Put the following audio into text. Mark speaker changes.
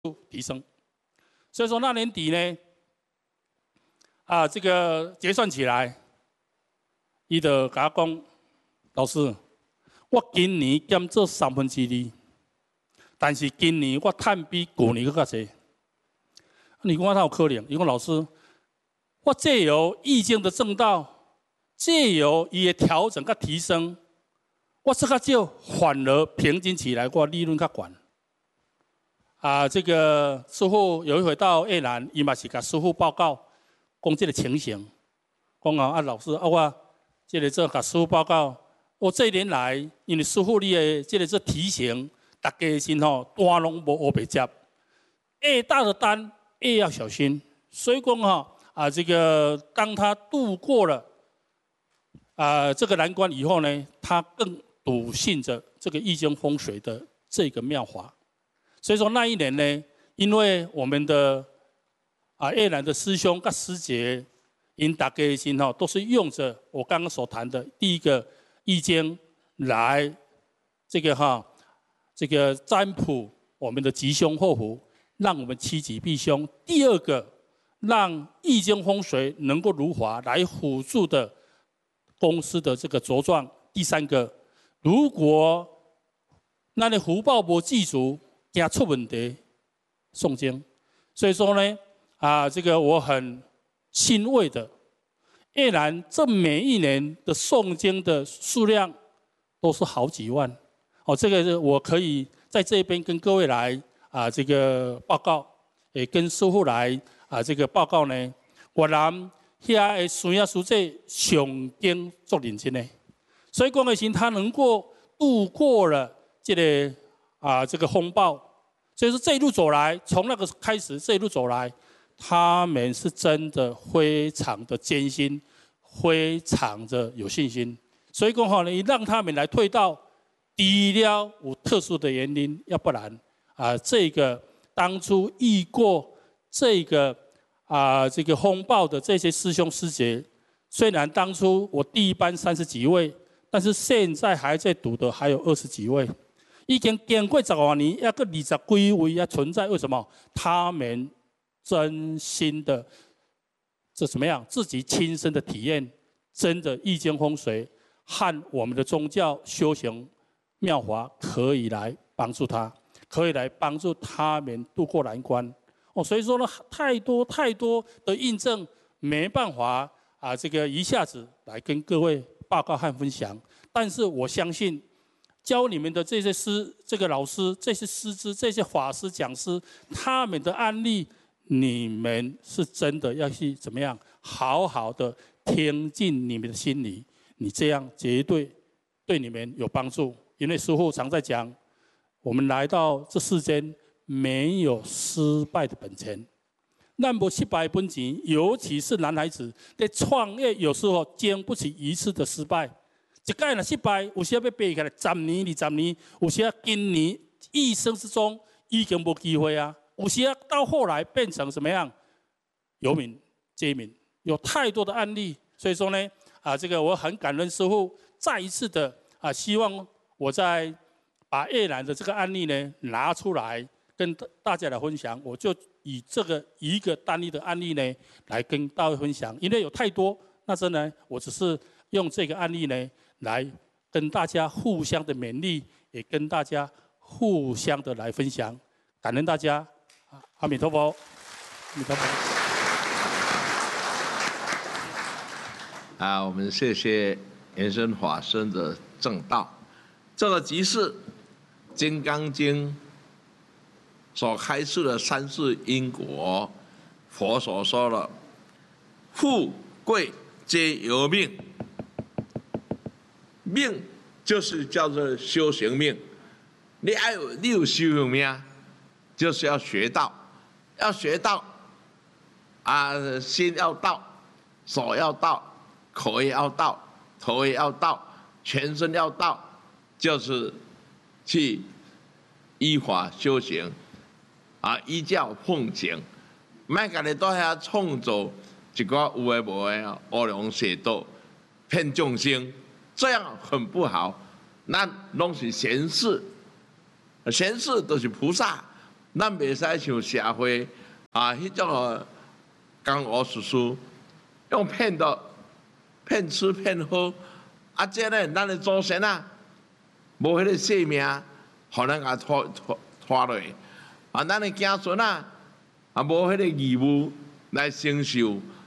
Speaker 1: 提升。所以说那年底呢，这个结算起来，伊就甲我讲，老师，我今年减做2/3，但是今年我赚比去年更较济。你讲我哪有可能？伊讲老师，我借由易经的正道，借由伊的调整甲提升，我这个就反而平均起来，我利润较悬。这个师傅有一回到越南，伊嘛是甲师傅报告讲这个情形，讲老师我这个做甲师傅报告，我这一年来因为师傅你的这个做提醒，大家先单拢无黑白接，越大的单越要小心。所以讲这个当他度过了这个难关以后呢，他更笃信着这个易经风水的这个妙法。所以说那一年呢，因为我们的越南的师兄跟师姐，因大家心都是用着我刚刚所谈的第一个易经来这个占卜我们的吉凶祸福，让我们趋吉避凶。第二个，让易经风水能够如法来辅助的公司的这个茁壮。第三个，如果那的福报无记住，惊出问题，诵经。所以说呢，这个我很欣慰的，越南这每一年的诵经的数量都是好几万。这个是我可以在这边跟各位来这个报告，也跟师父来这个报告呢。越南遐的孙仔师姐上经足认真的，所以讲的是他能够度过了这个这个风暴。所以说这一路走来，从那个开始这一路走来，他们是真的非常的艰辛，非常的有信心。所以讲你让他们来退到除了有特殊的原因，要不然这个当初遇过这个这个风暴的这些师兄师姐，虽然当初我第一班30几位，但是现在还在读的还有20几位。已经经过10多年，还有20几位还存在。为什么？他们真心的，这怎么样？自己亲身的体验，真的易经风水和我们的宗教修行妙法可以来帮助他，可以来帮助他们渡过难关。所以说呢，太多的印证，没办法这个一下子来跟各位报告和分享。但是我相信。教你们的这些这个老师、这些师资、这些法师、讲师，他们的案例，你们是真的要去怎么样，好好的听进你们的心里，你这样绝对对你们有帮助。因为师父常在讲，我们来到这世间，没有失败的本钱，那么失败的本钱，尤其是男孩子在创业，有时候经不起一次的失败。一届若失败，有时要背起来10年、20年，有时今年一生之中已经无机会啊。有时到后来变成什么样？有名皆名，有太多的案例。所以说呢，这个我很感恩师父再一次的希望我在把越南的这个案例呢拿出来跟大家来分享。我就以这个一个单一的案例呢来跟大家分享，因为有太多，那真的我只是用这个案例呢。来跟大家互相的勉励，也跟大家互相的来分享，感恩大家，阿弥陀佛，阿弥陀佛。
Speaker 2: 我们谢谢延生法师的正道，这个即是《金刚经》所开示的3世因果，佛所说的富贵皆由命。命就是叫做修行命，你有修行命，就是要学道，心要到，手要到，口也要到，头也要到，全身要到，就是去依法修行，依教奉行，莫家己在遐创造一个有诶无诶乌龙邪道，骗众生。这样很不好，那拢是贤士，贤士都是菩萨， 咱袂使像社会迄种江湖术士，用骗的、骗吃骗喝，这呢，咱的祖先无迄个性命，互咱甲拖落，咱的子孙无迄个义务来承受